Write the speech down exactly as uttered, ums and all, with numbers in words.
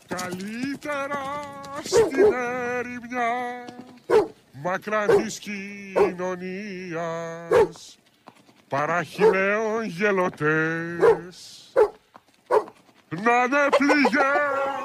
Καλύτερα στην ερημιά, μακράν της κοινωνίας, παραχυναίων γελωτές, να είναι πληγές